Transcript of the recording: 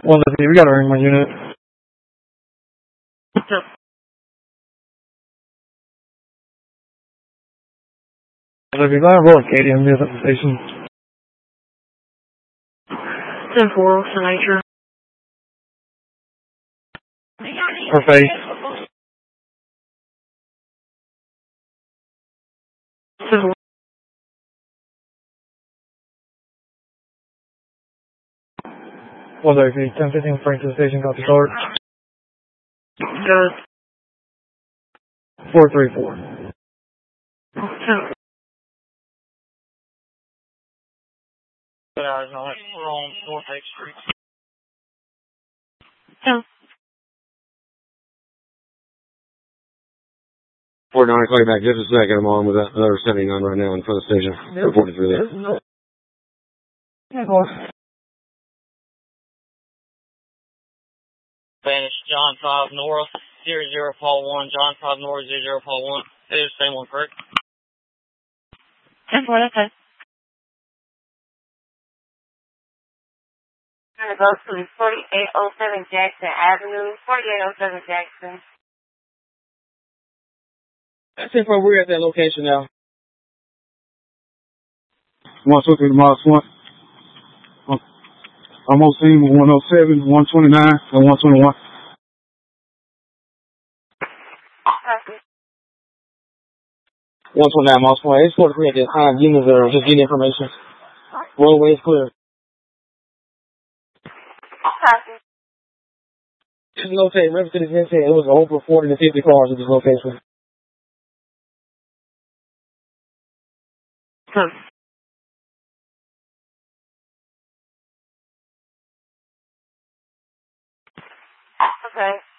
One to see, we got a ring my unit. If you're going to roll Acadia near the station. 10-4, Sinatra. Her face. 10-4. One to see, 10-15 Frank to the station, got the start. Good. 434. 10-4. Good hours, no, we're on North 8th Street. 10. 49, call you back just a second. I'm on with another 79 right now in front of the station. Reporting through there. Yeah, boss. Spanish, John 5 North, 00 Paul 1, John 5 North, 00 Paul 1. It is the same one, correct? 10-4, that's it. Gonna go to 4807 Jackson Avenue, 4807 Jackson. That's it, bro. We're at that location now. 123 miles 1. I'm on scene with 107, 129, and 121. Copy. 129 miles 1. It's 43 at this time. Units are just getting information. Roadway is clear. Copy. This location, remember to this incident, it was over 40 to 50 cars at this location. Okay.